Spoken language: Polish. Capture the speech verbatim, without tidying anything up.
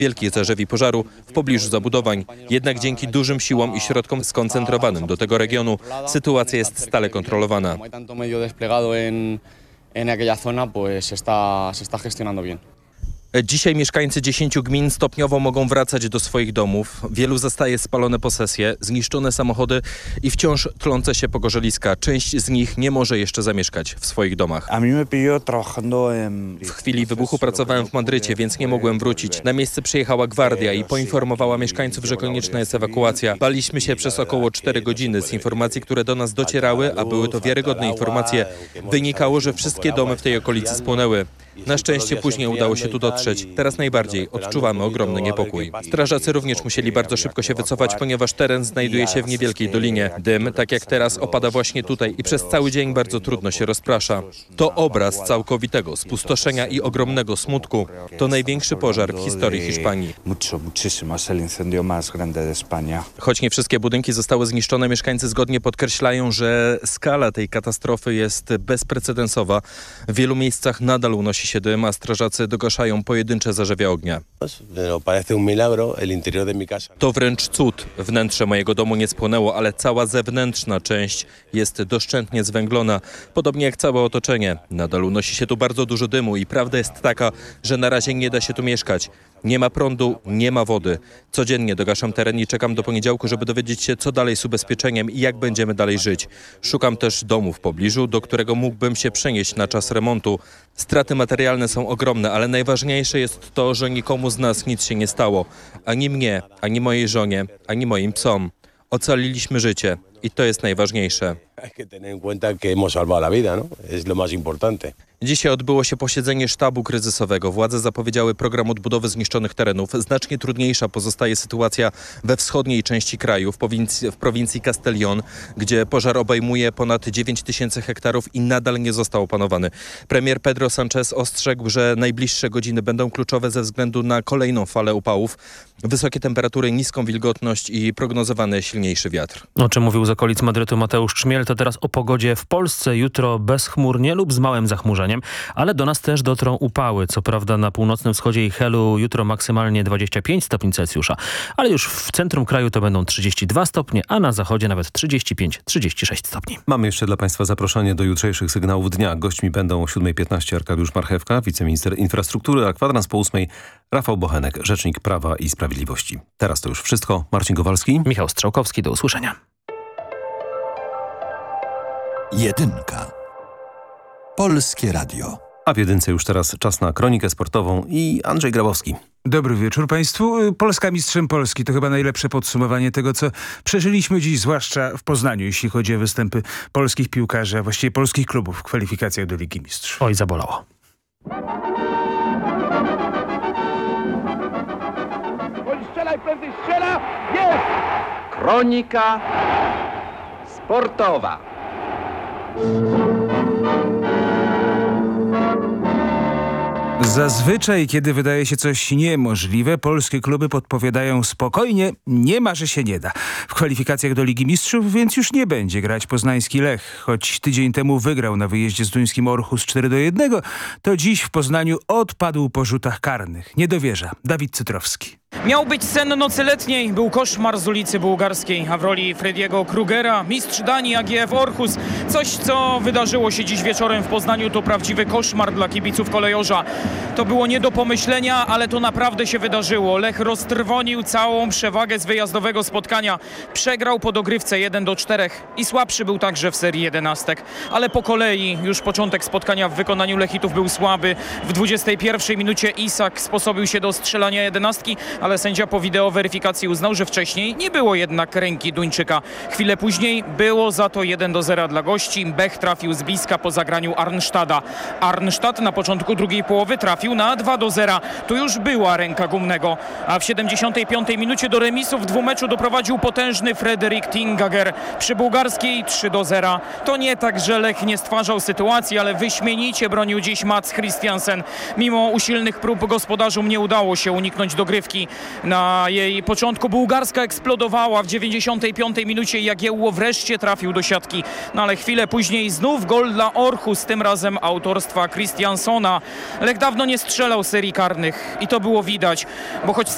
wielkiej zarzewi pożaru w pobliżu zabudowań. Jednak dzięki dużym siłom i środkom skoncentrowanym do tego regionu sytuacja jest stale kontrolowana. Dzisiaj mieszkańcy dziesięciu gmin stopniowo mogą wracać do swoich domów. Wielu zastaje spalone posesje, zniszczone samochody i wciąż tlące się pogorzeliska. Część z nich nie może jeszcze zamieszkać w swoich domach. W chwili wybuchu pracowałem w Madrycie, więc nie mogłem wrócić. Na miejsce przyjechała gwardia i poinformowała mieszkańców, że konieczna jest ewakuacja. Baliśmy się przez około cztery godziny. Z informacji, które do nas docierały, a były to wiarygodne informacje, wynikało, że wszystkie domy w tej okolicy spłonęły. Na szczęście później udało się tu dotrzeć. Teraz najbardziej odczuwamy ogromny niepokój. Strażacy również musieli bardzo szybko się wycofać, ponieważ teren znajduje się w niewielkiej dolinie. Dym, tak jak teraz, opada właśnie tutaj i przez cały dzień bardzo trudno się rozprasza. To obraz całkowitego spustoszenia i ogromnego smutku. To największy pożar w historii Hiszpanii. Choć nie wszystkie budynki zostały zniszczone, mieszkańcy zgodnie podkreślają, że skala tej katastrofy jest bezprecedensowa. W wielu miejscach nadal unosi się dym, a strażacy dogaszają pojedyncze zarzewia ognia. To wręcz cud. Wnętrze mojego domu nie spłonęło, ale cała zewnętrzna część jest doszczętnie zwęglona, podobnie jak całe otoczenie. Nadal unosi się tu bardzo dużo dymu i prawda jest taka, że na razie nie da się tu mieszkać. Nie ma prądu, nie ma wody. Codziennie dogaszam teren i czekam do poniedziałku, żeby dowiedzieć się, co dalej z ubezpieczeniem i jak będziemy dalej żyć. Szukam też domu w pobliżu, do którego mógłbym się przenieść na czas remontu. Straty materialne są ogromne, ale najważniejsze jest to, że nikomu z nas nic się nie stało. Ani mnie, ani mojej żonie, ani moim psom. Ocaliliśmy życie i to jest najważniejsze. Dzisiaj odbyło się posiedzenie sztabu kryzysowego. Władze zapowiedziały program odbudowy zniszczonych terenów. Znacznie trudniejsza pozostaje sytuacja we wschodniej części kraju, w prowincji, w prowincji Castellón, gdzie pożar obejmuje ponad dziewięć tysięcy hektarów i nadal nie został opanowany. Premier Pedro Sánchez ostrzegł, że najbliższe godziny będą kluczowe ze względu na kolejną falę upałów, wysokie temperatury, niską wilgotność i prognozowany silniejszy wiatr. O czym mówił z okolic Madrytu Mateusz Czmiel, to teraz o pogodzie w Polsce. Jutro bezchmurnie lub z małym zachmurzeniem, ale do nas też dotrą upały. Co prawda na północnym wschodzie i Helu jutro maksymalnie dwadzieścia pięć stopni Celsjusza, ale już w centrum kraju to będą trzydzieści dwa stopnie, a na zachodzie nawet trzydzieści pięć trzydzieści sześć stopni. Mamy jeszcze dla Państwa zaproszenie do jutrzejszych sygnałów dnia. Gośćmi będą o siódma piętnaście Arkadiusz Marchewka, wiceminister infrastruktury, a kwadrans po ósmej Rafał Bochenek, rzecznik Prawa i Sprawiedliwości. Teraz to już wszystko. Marcin Kowalski. Michał Strzałkowski, do usłyszenia. Jedynka. Polskie Radio. A w jedynce już teraz czas na kronikę sportową i Andrzej Grabowski. Dobry wieczór Państwu. Polska mistrzem Polski to chyba najlepsze podsumowanie tego, co przeżyliśmy dziś, zwłaszcza w Poznaniu, jeśli chodzi o występy polskich piłkarzy, a właściwie polskich klubów w kwalifikacjach do Ligi Mistrzów. Oj, zabolało. Strzelaj, prędzej strzela! Jest! Kronika sportowa. Zazwyczaj, kiedy wydaje się coś niemożliwe, polskie kluby podpowiadają spokojnie, nie ma, że się nie da. W kwalifikacjach do Ligi Mistrzów więc już nie będzie grać poznański Lech. Choć tydzień temu wygrał na wyjeździe z duńskim Orhus cztery do jednego, to dziś w Poznaniu odpadł po rzutach karnych. Nie dowierza. Dawid Cytrowski. Miał być sen nocy letniej, był koszmar z ulicy Bułgarskiej, a w roli Frediego Krugera mistrz Danii A G F Orhus. Coś, co wydarzyło się dziś wieczorem w Poznaniu, to prawdziwy koszmar dla kibiców kolejorza. To było nie do pomyślenia, ale to naprawdę się wydarzyło. Lech roztrwonił całą przewagę z wyjazdowego spotkania. Przegrał po dogrywce jeden do czterech i słabszy był także w serii jedenastek. Ale po kolei już początek spotkania w wykonaniu Lechitów był słaby. W dwudziestej pierwszej minucie Isak sposobił się do strzelania jedenastki, ale sędzia po wideoweryfikacji uznał, że wcześniej nie było jednak ręki Duńczyka. Chwilę później było za to jeden do zera dla gości. Bech trafił z bliska po zagraniu Arnsztada. Arnsztad na początku drugiej połowy trafił na dwa do zera. Tu już była ręka Gumnego, a w siedemdziesiątej piątej minucie do remisu w dwumeczu doprowadził potężny Frederik Tingager. Przy bułgarskiej trzy do zera. To nie tak, że Lech nie stwarzał sytuacji, ale wyśmienicie bronił dziś Mats Christiansen. Mimo usilnych prób gospodarzom nie udało się uniknąć dogrywki. Na jej początku bułgarska eksplodowała w dziewięćdziesiątej piątej minucie i Jagiełło wreszcie trafił do siatki. No ale chwilę później znów gol dla Orhus, tym razem autorstwa Christiansona. Lech dawno nie strzelał serii karnych i to było widać, bo choć